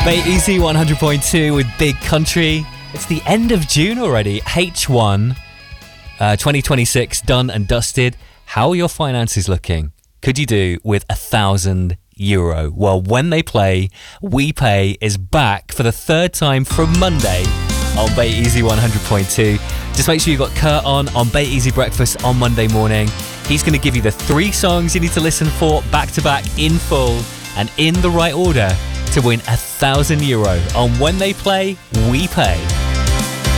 Bay Easy 100.2 with Big Country. It's the end of June already. H1 2026 done and dusted. How are your finances looking? Could you do with €1,000? Well, When They Play, We Pay is back for the third time from Monday on Bay Easy 100.2. Just make sure you've got Kurt on Bay Easy Breakfast on Monday morning. He's going to give you the 3 songs you need to listen for back to back in full and in the right order to win €1,000 on When They Play, We Pay.